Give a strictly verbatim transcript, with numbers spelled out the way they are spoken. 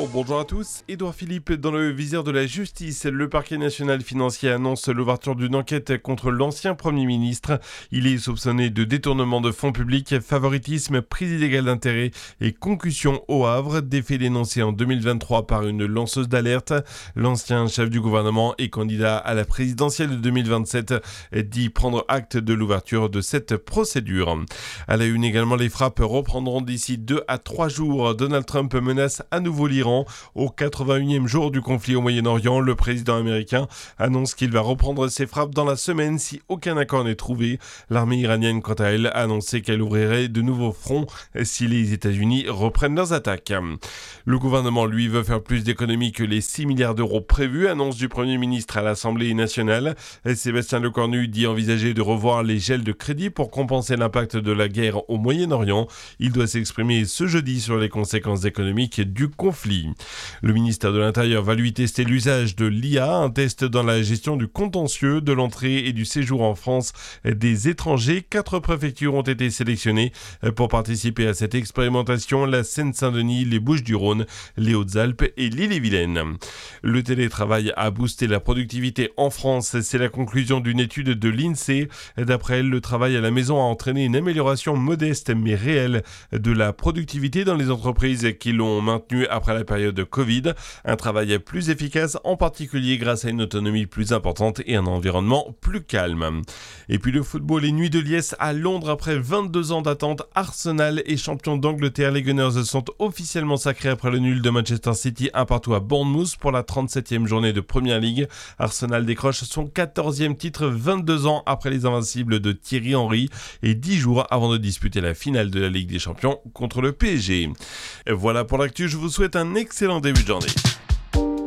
bonjour à tous. Édouard Philippe dans le viseur de la justice. Le parquet national financier annonce l'ouverture d'une enquête contre l'ancien Premier ministre. Il est soupçonné de détournement de fonds publics, favoritisme, prise illégale d'intérêt et concussion au Havre, des faits dénoncés en deux mille vingt-trois par une lanceuse d'alerte. L'ancien chef du gouvernement et candidat à la présidentielle de deux mille vingt-sept dit prendre acte de l'ouverture de cette procédure. À la une également, les frappes reprendront d'ici deux à trois jours. Donald Trump menace à nouveau l'Iran. Au quatre-vingt-unième jour du conflit au Moyen-Orient, le président américain annonce qu'il va reprendre ses frappes dans la semaine si aucun accord n'est trouvé. L'armée iranienne, quant à elle, a annoncé qu'elle ouvrirait de nouveaux fronts si les États-Unis reprennent leurs attaques. Le gouvernement, lui, veut faire plus d'économies que les six milliards d'euros prévus, annonce du Premier ministre à l'Assemblée nationale. Sébastien Lecornu dit envisager de revoir les gels de crédit pour compenser l'impact de la guerre au Moyen-Orient. Il doit s'exprimer ce jeudi sur les conséquences économiques du conflit. Le ministère de l'Intérieur va lui tester l'usage de l'I A, un test dans la gestion du contentieux, de l'entrée et du séjour en France des étrangers. Quatre préfectures ont été sélectionnées pour participer à cette expérimentation: la Seine-Saint-Denis, les Bouches-du-Rhône, les Hautes-Alpes et l'Ille-et-Vilaine. Le télétravail a boosté la productivité en France. C'est la conclusion d'une étude de l'INSEE. D'après elle, le travail à la maison a entraîné une amélioration modeste mais réelle de la productivité dans les entreprises qui l'ont maintenue après la période de Covid. Un travail plus efficace, en particulier grâce à une autonomie plus importante et un environnement plus calme. Et puis le football, les Nuits de Liesse à Londres. Après vingt-deux ans d'attente, Arsenal est champion d'Angleterre. Les Gunners sont officiellement sacrés après le nul de Manchester City un partout à Bournemouth pour la trente-septième journée de Premier League. Arsenal décroche son quatorzième titre vingt-deux ans après les invincibles de Thierry Henry et dix jours avant de disputer la finale de la Ligue des Champions contre le P S G. Voilà pour l'actu, je vous souhaite un excellent début de journée.